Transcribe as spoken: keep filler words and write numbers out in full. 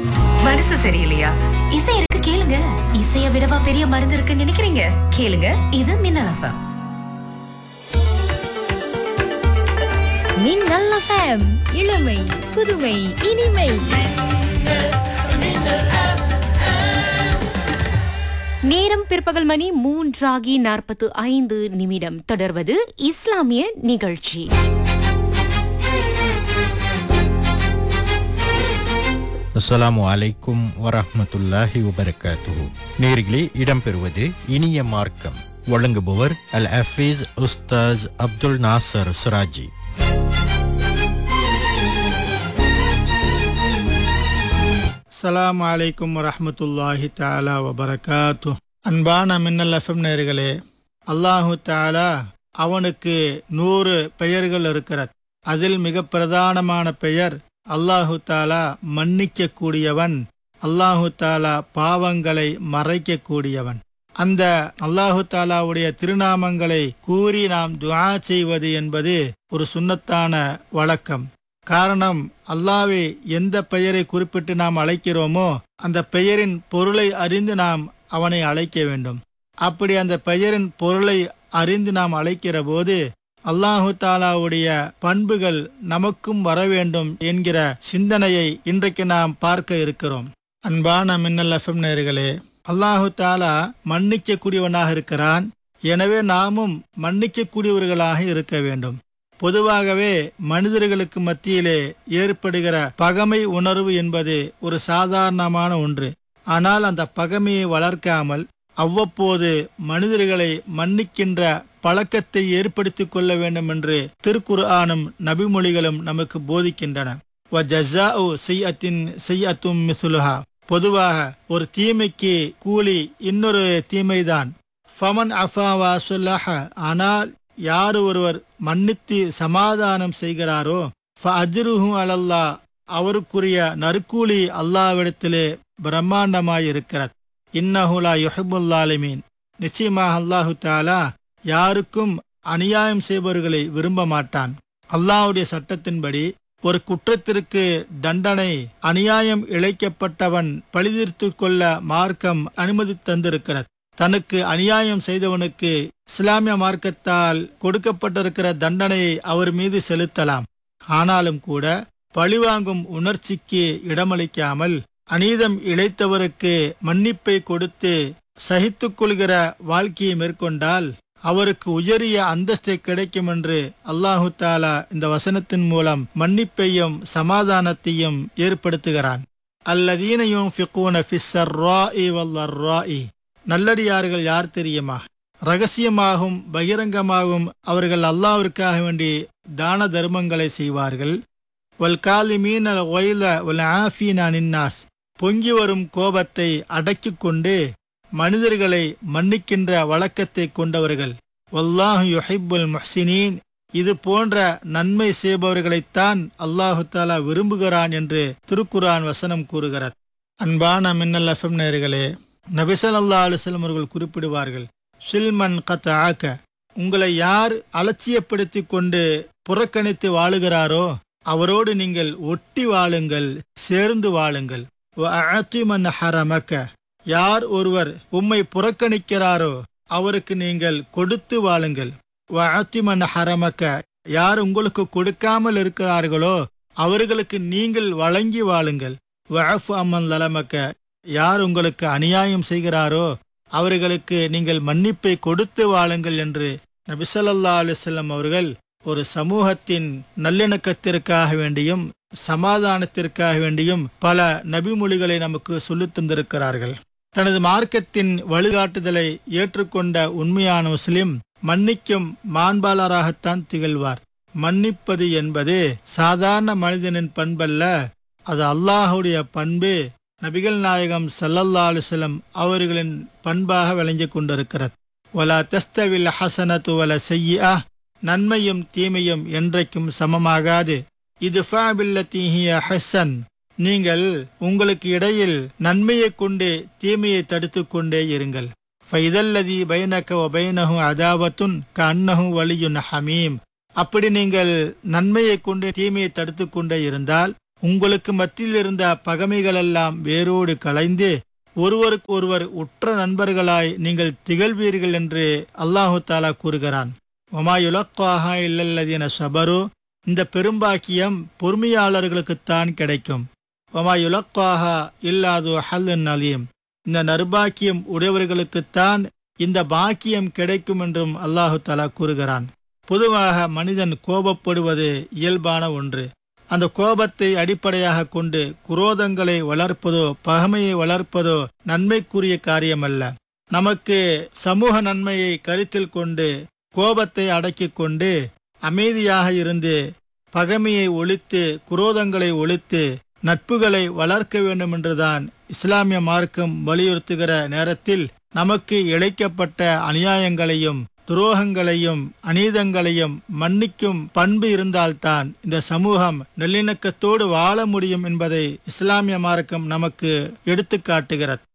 மனசு சரியில்லையா? இசை இருக்கு, கேளுங்க. இசைய விடவா பெரிய மருந்து இருக்குன்னு நினைக்கிறீங்க? கேளுங்க, இது மின்னல் எஃப்எம். மின்னல் எஃப்எம், இளமை புதுமை இனிமை. நேரம் பிற்பகல் மணி மூன்றாகி நாற்பத்து ஐந்து நிமிடம். தொடர்வது இஸ்லாமிய நிகழ்ச்சி. அஸ்ஸலாமு அலைக்கும் வரஹ்மத்துல்லாஹி வபரகாத்துஹு. நேர்களே, இடம்பெறுவது இனிய மார்க்கம். வழங்குபவர் அல் ஹஃபீஸ் உஸ்தாஸ் அப்துல் நாசர் சிராஜி. அஸ்ஸலாமு அலைக்கும் வரஹ்மத்துல்லாஹி தஆலா வபரகாத்துஹு. அன்பான மின்னல் எஃப்எம் நேயர்களே, அல்லாஹு தஆலா அவனுக்கு நூறு பெயர்கள் இருக்கிறது. அதில் மிக பிரதானமான பெயர் அல்லாஹு தாலா மன்னிக்க கூடியவன், அல்லாஹு தாலா பாவங்களை மறைக்க கூடியவன். அந்த அல்லாஹு தாலாவுடைய திருநாமங்களை கூறி நாம் துஆ செய்வது என்பது ஒரு சுன்னத்தான வழக்கம். காரணம், அல்லாஹ்வை எந்த பெயரை குறிப்பிட்டு நாம் அழைக்கிறோமோ அந்த பெயரின் பொருளை அறிந்து நாம் அவனை அழைக்க வேண்டும். அப்படி அந்த பெயரின் பொருளை அறிந்து நாம் அழைக்கிற போது அல்லாஹு தாலாவுடைய பண்புகள் நமக்கும் வர வேண்டும் என்கிற சிந்தனையை இன்றைக்கு நாம் பார்க்க இருக்கிறோம். அன்பான மின்னல் எஃப்எம் நேயர்களே, அல்லாஹு தாலா மன்னிக்க கூடியவனாக இருக்கிறான். எனவே நாமும் மன்னிக்க கூடியவர்களாக இருக்க வேண்டும். பொதுவாகவே மனிதர்களுக்கு மத்தியிலே ஏற்படுகிற பகைமை உணர்வு என்பது ஒரு சாதாரணமான ஒன்று. ஆனால் அந்த பகைமையை வளர்க்காமல் அவ்வப்போது மனிதர்களை மன்னிக்கின்ற பழக்கத்தை ஏற்படுத்திக் கொள்ள வேண்டும் என்று திருக்குர்ஆனும் நபிமொழிகளும் நமக்கு போதிக்கின்றன. வஜஸாஉ ஸய்யத்தின் ஸய்யத்தும் மிஸ்லுஹா. பொதுவாக ஒரு தீமைக்கு கூலி இன்னொரு தீமைதான். ஃபமன் அஃபா வ ஸல்லஹ. ஆனால் யார் ஒருவர் மன்னித்து சமாதானம் செய்கிறாரோ ஃபஅஜ்ருஹு அலல்லாஹ், அவருக்குரிய நற்கூலி அல்லாஹ்விடத்திலே பிரம்மாண்டமாயிருக்கிறது. இன்னஹு லா யுஹிப்புல் ஸாலிமீன். நிச்சயமாக அல்லாஹு தஆலா யாருக்கும் அநியாயம் செய்பவர்களை விரும்ப மாட்டான். அல்லாஹ்வுடைய சட்டத்தின்படி ஒரு குற்றத்திற்கு தண்டனை அநியாயம் இழைக்கப்பட்டவன் பழிதீர்த்து கொள்ள மார்க்கம் அனுமதி தந்திருக்கிறது. தனக்கு அநியாயம் செய்தவனுக்கு இஸ்லாமிய மார்க்கத்தால் கொடுக்கப்பட்டிருக்கிற தண்டனையை அவர் மீது செலுத்தலாம். ஆனாலும் கூட பழிவாங்கும் உணர்ச்சிக்கு இடமளிக்காமல் அநீதம் இழைத்தவருக்கு மன்னிப்பை கொடுத்து சகித்துக் கொள்கிற வாழ்க்கையை மேற்கொண்டால் அவருக்கு உயரிய அந்தஸ்தை கிடைக்கும் என்று அல்லாஹு தாலா இந்த வசனத்தின் மூலம் மன்னிப்பையும் சமாதானத்தையும் ஏற்படுத்துகிறான். அல்லதீன யுன்ஃபிகூன ஃபிஸ்ஸர்ராஇ வல்லர்ராஇ. நல்லடியார்கள் யார் தெரியுமா? ரகசியமாகவும் பகிரங்கமாகவும் அவர்கள் அல்லாஹ்விற்காக வேண்டி தான தர்மங்களை செய்வார்கள். வல் காலிமீன அல் கைல வல் ஆஃபீன அனின் நாஸ். பொங்கி வரும் கோபத்தை அடக்கிக் கொண்டு மனிதர்களை மன்னிக்கின்ற வழக்கத்தை கொண்டவர்கள். வல்லாஹு யுஹிப்புல் முஹ்சினீன். இது போன்ற நன்மை செய்பவர்களைத்தான் அல்லாஹு தாலா விரும்புகிறான் என்று திருக்குர்ஆன் வசனம் கூறுகிறது. அன்பான மின்னல் எஃப்எம் நேயர்களே, நபி ஸல்லல்லாஹு அலைஹி வஸல்லம் அவர்கள் குறிப்பிடுவார்கள், ஸில்மன் கத்ஆக. உங்களை யார் அலட்சியப்படுத்தி கொண்டு புறக்கணித்து வாழுகிறாரோ அவரோடு நீங்கள் ஒட்டி வாழுங்கள், சேர்ந்து வாழுங்கள். வஅஅதி மன் ஹரமக. யார் ஒருவர் உம்மை புறக்கணிக்கிறாரோ அவருக்கு நீங்கள் கொடுத்து வாழுங்கள். வஅஅதி மன் ஹரமக. யார் உங்களுக்கு கொடுக்காமல் இருக்கிறார்களோ அவர்களுக்கு நீங்கள் வழங்கி வாழுங்கள். வஅஃபு அம்மன் லலமக. யார் உங்களுக்கு அநியாயம் செய்கிறாரோ அவர்களுக்கு நீங்கள் மன்னிப்பை கொடுத்து வாழுங்கள் என்று நபி ஸல்லல்லாஹு அலைஹி வஸல்லம் அவர்கள் ஒரு சமூகத்தின் நல்லிணக்கத்திற்காக வேண்டியும் சமாதானத்திற்காக வேண்டியும் பல நபிமொழிகளை நமக்கு சொல்லித் தந்திருக்கிறார்கள். தனது மார்க்கத்தின் வழிகாட்டுதலை ஏற்றுக்கொண்ட உண்மையான முஸ்லிம் மன்னிக்கும் மாண்பாளராகத்தான் திகழ்வார். மன்னிப்பது என்பது சாதாரண மனிதனின் பண்பல்ல, அது அல்லாஹுடைய பண்பு. நபிகள் நாயகம் ஸல்லல்லாஹு அலைஹி வஸல்லம் அவர்களின் பண்பாக விளங்கிக் கொண்டிருக்கிறது. வலா தஸ்தவில் ஹஸனத்து வல ஸய்யிஆ. நன்மையும் தீமையும் என்றைக்கும் சமமாகாது. இதுஃபா பில்லதி ஹிய ஹஸன். நீங்கள் உங்களுக்கு இடையில் நன்மையை கொண்டு தீமையை தடுத்து கொண்டே இருங்கள். ஃபைதல்லதி பைனக வ பைனஹு அதாவத்துன் கஅன்னஹு வலியுன் ஹமீம். அப்படி நீங்கள் நன்மையை கொண்டு தீமையை தடுத்து கொண்டே இருந்தால் உங்களுக்கு மத்தியில் இருந்த பகைமைகளெல்லாம் வேரோடு களைந்து ஒருவருக்கு ஒருவர் உற்ற நண்பர்களாய் நீங்கள் திகழ்வீர்கள் என்று அல்லாஹு தாலா கூறுகிறான். ஒமாயுலக்காஹா இல்லல்லதீன சபரு, இந்த பெரும்பாக்கியம் பொறுமையாளர்களுக்குத்தான் கிடைக்கும். ஒமாயுலக்காஹா இல்லாது ஹல்லுன் அலீம், இந்த நர்பாக்கியம் உடையவர்களுக்குத்தான் இந்த பாக்கியம் கிடைக்கும் என்றும் அல்லாஹு தாலா கூறுகிறான். பொதுவாக மனிதன் கோபப்படுவது இயல்பான ஒன்று. அந்த கோபத்தை அடிப்படையாக கொண்டு குரோதங்களை வளர்ப்பதோ பகைமையை வளர்ப்பதோ நன்மைக்குரிய காரியமல்ல. நமக்கு சமூக நன்மையை கருத்தில் கொண்டு கோபத்தை அடக்கிக் கொண்டு அமைதியாக இருந்து பகைமையை ஒழித்து குரோதங்களை ஒழித்து நட்புகளை வளர்க்க வேண்டும் என்றுதான் இஸ்லாமிய மார்க்கம் வலியுறுத்துகிற நேரத்தில் நமக்கு இழைக்கப்பட்ட அநியாயங்களையும் துரோகங்களையும் அநீதங்களையும் மன்னிக்கும் பண்பு இருந்தால்தான் இந்த சமூகம் நல்லிணக்கத்தோடு வாழ முடியும் என்பதை இஸ்லாமிய மார்க்கம் நமக்கு எடுத்து காட்டுகிறது.